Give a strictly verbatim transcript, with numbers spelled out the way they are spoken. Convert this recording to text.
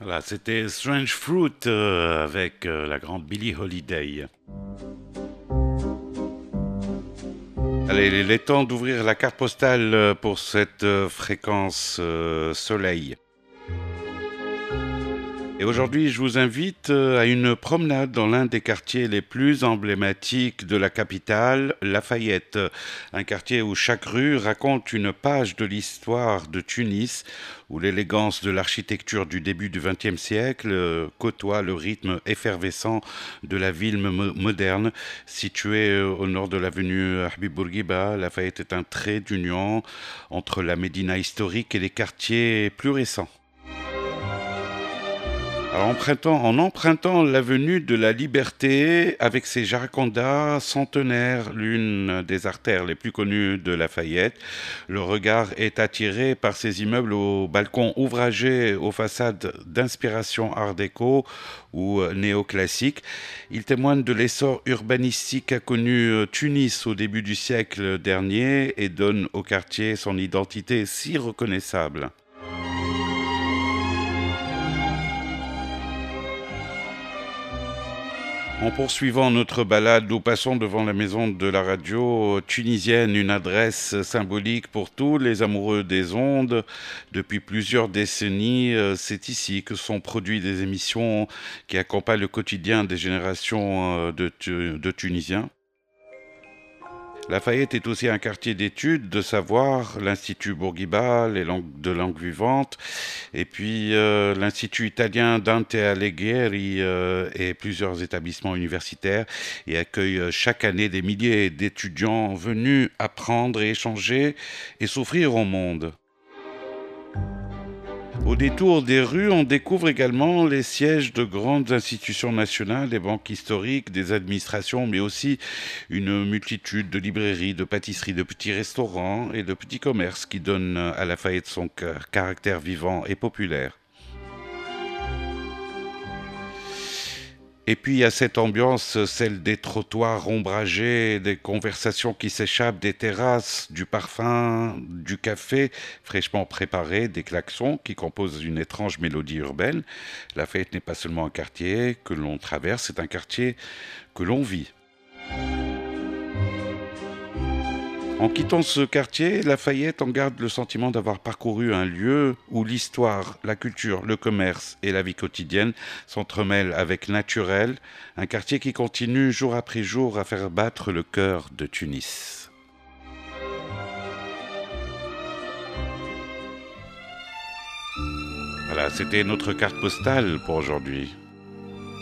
Voilà, c'était Strange Fruit euh, avec euh, la grande Billie Holiday. Allez, il est temps d'ouvrir la carte postale euh, pour cette euh, fréquence euh, soleil. Et aujourd'hui, je vous invite euh, à une promenade dans l'un des quartiers les plus emblématiques de la capitale, Lafayette. Un quartier où chaque rue raconte une page de l'histoire de Tunis, où l'élégance de l'architecture du début du vingtième siècle euh, côtoie le rythme effervescent de la ville mo- moderne. Située euh, au nord de l'avenue Habib Bourguiba, Lafayette est un trait d'union entre la Médina historique et les quartiers plus récents. Alors, empruntant- en empruntant l'avenue de la Liberté avec ses jacarandás centenaires, l'une des artères les plus connues de Lafayette, le regard est attiré par ces immeubles aux balcons ouvragés, aux façades d'inspiration art déco ou euh, néoclassique. Ils témoignent de l'essor urbanistique qu'a connu euh, Tunis au début du siècle dernier et donnent au quartier son identité si reconnaissable. En poursuivant notre balade, nous passons devant la maison de la radio tunisienne, une adresse symbolique pour tous les amoureux des ondes. Depuis plusieurs décennies, euh, c'est ici que sont produites des émissions qui accompagnent le quotidien des générations euh, de, Tu- de Tunisiens. Lafayette est aussi un quartier d'études, de savoir, l'Institut Bourguiba, les langues de langue vivante, et puis euh, l'Institut italien Dante Alighieri euh, et plusieurs établissements universitaires et accueille euh, chaque année des milliers d'étudiants venus apprendre et échanger et s'offrir au monde. Au détour des rues, on découvre également les sièges de grandes institutions nationales, des banques historiques, des administrations, mais aussi une multitude de librairies, de pâtisseries, de petits restaurants et de petits commerces qui donnent à Lafayette son ca- caractère vivant et populaire. Et puis il y a cette ambiance, celle des trottoirs ombragés, des conversations qui s'échappent, des terrasses, du parfum, du café fraîchement préparé, des klaxons qui composent une étrange mélodie urbaine. Lafayette n'est pas seulement un quartier que l'on traverse, c'est un quartier que l'on vit. En quittant ce quartier, Lafayette en garde le sentiment d'avoir parcouru un lieu où l'histoire, la culture, le commerce et la vie quotidienne s'entremêlent avec naturel, un quartier qui continue jour après jour à faire battre le cœur de Tunis. Voilà, c'était notre carte postale pour aujourd'hui.